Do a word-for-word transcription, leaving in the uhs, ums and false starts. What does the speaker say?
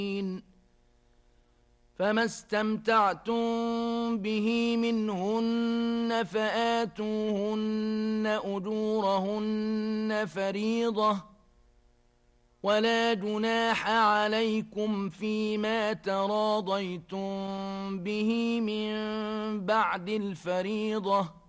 فما استمتعتم به منهن فآتوهن أجورهن فريضة ولا جناح عليكم فيما تراضيتم به من بعد الفريضة